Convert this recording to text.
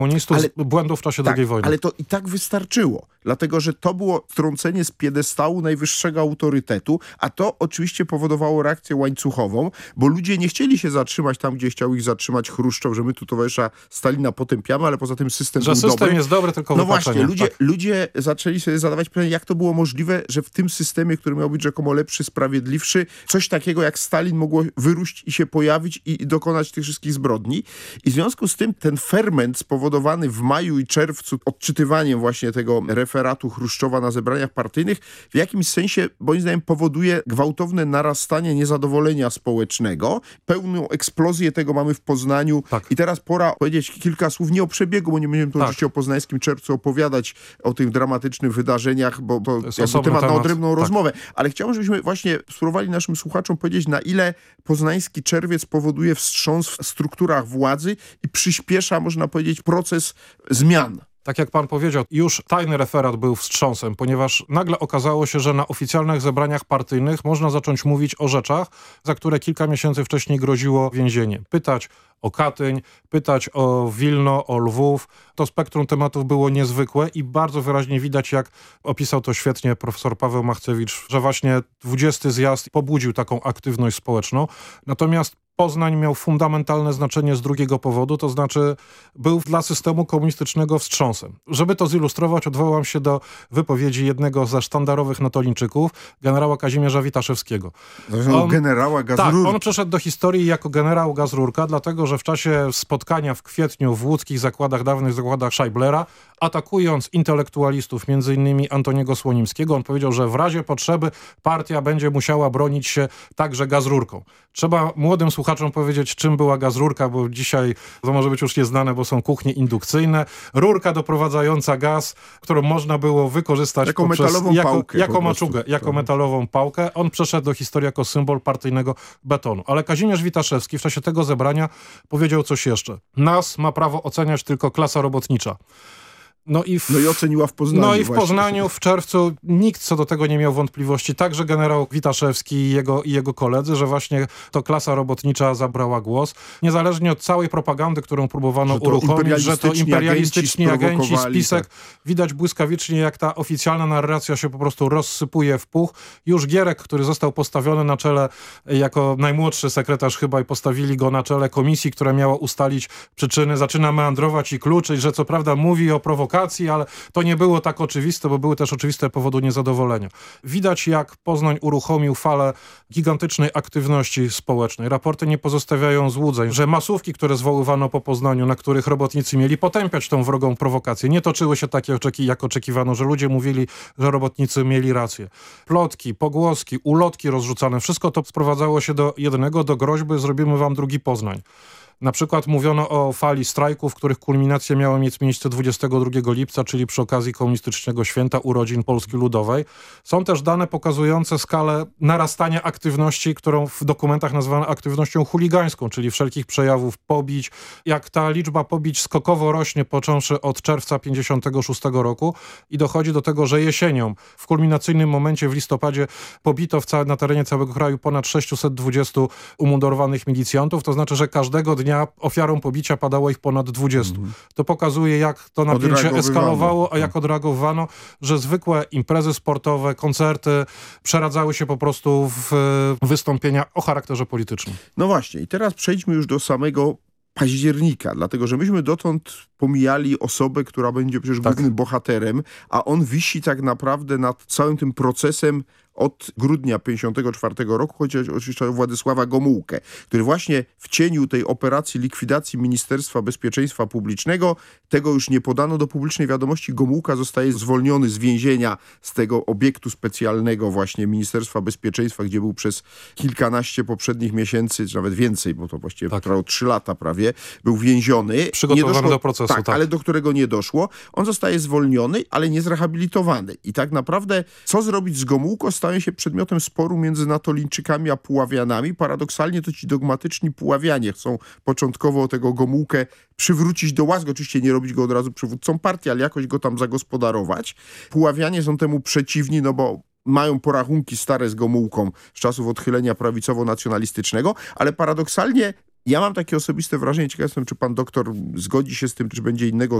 komunistów z błędów w czasie II wojny. Ale to i tak wystarczyło, dlatego że to było trącenie z piedestału najwyższego autorytetu, a to oczywiście powodowało reakcję łańcuchową, bo ludzie nie chcieli się zatrzymać tam, gdzie chciał ich zatrzymać Chruszczow, że my tu towarzysza Stalina potępiamy, ale poza tym system był dobry. Że system jest dobry, tylko no wypaczenie. Właśnie, ludzie zaczęli sobie zadawać pytanie, jak to było możliwe, że w tym systemie, który miał być rzekomo lepszy, sprawiedliwszy, coś takiego jak Stalin mogło wyróść i się pojawić i dokonać tych wszystkich zbrodni. I w związku z tym ten ferment spowodowany w maju i czerwcu odczytywaniem właśnie tego referatu Chruszczowa na zebraniach partyjnych w jakimś sensie, moim zdaniem, powoduje gwałtowne narastanie niezadowolenia społecznego. Pełną eksplozję tego mamy w Poznaniu. I teraz pora powiedzieć kilka słów nie o przebiegu, bo nie będziemy tu oczywiście o poznańskim czerwcu opowiadać, o tych dramatycznych wydarzeniach, bo to jest temat na odrębną rozmowę. Ale chciałbym, żebyśmy właśnie spróbowali naszym słuchaczom powiedzieć, na ile poznański czerwiec powoduje wstrząs w strukturach władzy i przyspiesza, można powiedzieć, proces zmian. Tak jak pan powiedział, już tajny referat był wstrząsem, ponieważ nagle okazało się, że na oficjalnych zebraniach partyjnych można zacząć mówić o rzeczach, za które kilka miesięcy wcześniej groziło więzienie. Pytać o Katyń, pytać o Wilno, o Lwów. To spektrum tematów było niezwykłe i bardzo wyraźnie widać, jak opisał to świetnie profesor Paweł Machcewicz, że właśnie 20. zjazd pobudził taką aktywność społeczną. Natomiast Poznań miał fundamentalne znaczenie z drugiego powodu, to znaczy był dla systemu komunistycznego wstrząsem. Żeby to zilustrować, odwołam się do wypowiedzi jednego ze sztandarowych natolińczyków, generała Kazimierza Witaszewskiego. Generała Gazrurka. Tak, on przeszedł do historii jako generał Gazrurka, dlatego że w czasie spotkania w kwietniu w łódzkich zakładach, dawnych zakładach Scheiblera, atakując intelektualistów, między innymi Antoniego Słonimskiego, on powiedział, że w razie potrzeby partia będzie musiała bronić się także gazrurką. Trzeba młodym słuchaczom powiedzieć, czym była gazrurka, bo dzisiaj to może być już nieznane, bo są kuchnie indukcyjne. Rurka doprowadzająca gaz, którą można było wykorzystać jako metalową pałkę. Jako maczugę, jako metalową pałkę. On przeszedł do historii jako symbol partyjnego betonu. Ale Kazimierz Witaszewski w czasie tego zebrania powiedział coś jeszcze. Nas ma prawo oceniać tylko klasa robotnicza. No i oceniła w Poznaniu. No i w Poznaniu w czerwcu nikt co do tego nie miał wątpliwości. Także generał Witaszewski i jego koledzy, że właśnie to klasa robotnicza zabrała głos. Niezależnie od całej propagandy, którą próbowano uruchomić, że to imperialistyczni agenci, spisek. Tak. Widać błyskawicznie, jak ta oficjalna narracja się po prostu rozsypuje w puch. Już Gierek, który został postawiony na czele jako najmłodszy sekretarz chyba i postawili go na czele komisji, która miała ustalić przyczyny, zaczyna meandrować i kluczyć, że co prawda mówi o prowokacji, ale to nie było tak oczywiste, bo były też oczywiste powody niezadowolenia. Widać, jak Poznań uruchomił falę gigantycznej aktywności społecznej. Raporty nie pozostawiają złudzeń, że masówki, które zwoływano po Poznaniu, na których robotnicy mieli potępiać tą wrogą prowokację, nie toczyły się tak, jak oczekiwano, że ludzie mówili, że robotnicy mieli rację. Plotki, pogłoski, ulotki rozrzucane, wszystko to sprowadzało się do jednego, do groźby, zrobimy wam drugi Poznań. Na przykład mówiono o fali strajków, których kulminacja miała mieć miejsce 22 lipca, czyli przy okazji komunistycznego święta urodzin Polski Ludowej. Są też dane pokazujące skalę narastania aktywności, którą w dokumentach nazywano aktywnością chuligańską, czyli wszelkich przejawów pobić. Jak ta liczba pobić skokowo rośnie, począwszy od czerwca 1956 roku i dochodzi do tego, że jesienią, w kulminacyjnym momencie w listopadzie pobito na terenie całego kraju ponad 620 umundurowanych milicjantów. To znaczy, że każdego dnia ofiarą pobicia padało ich ponad 20. To pokazuje, jak to napięcie eskalowało, a jak odreagowano, że zwykłe imprezy sportowe, koncerty przeradzały się po prostu w wystąpienia o charakterze politycznym. No właśnie, i teraz przejdźmy już do samego października, dlatego że myśmy dotąd pomijali osobę, która będzie przecież głównym bohaterem, a on wisi tak naprawdę nad całym tym procesem od grudnia 1954 roku, chociaż oczywiście o Władysława Gomułkę, który właśnie w cieniu tej operacji likwidacji Ministerstwa Bezpieczeństwa Publicznego, tego już nie podano do publicznej wiadomości, Gomułka zostaje zwolniony z więzienia, z tego obiektu specjalnego właśnie Ministerstwa Bezpieczeństwa, gdzie był przez kilkanaście poprzednich miesięcy, czy nawet więcej, bo to właściwie trwało 3 lata prawie, był więziony. Przygotowany do procesu. Tak, ale do którego nie doszło. On zostaje zwolniony, ale nie zrehabilitowany. I tak naprawdę co zrobić z Gomułką staje się przedmiotem sporu między natolińczykami a Puławianami. Paradoksalnie to ci dogmatyczni Puławianie chcą początkowo tego Gomułkę przywrócić do łask. Oczywiście nie robić go od razu przywódcą partii, ale jakoś go tam zagospodarować. Puławianie są temu przeciwni, no bo mają porachunki stare z Gomułką z czasów odchylenia prawicowo-nacjonalistycznego, ale paradoksalnie Ja mam takie osobiste wrażenie, ciekaw jestem, czy pan doktor zgodzi się z tym, czy będzie innego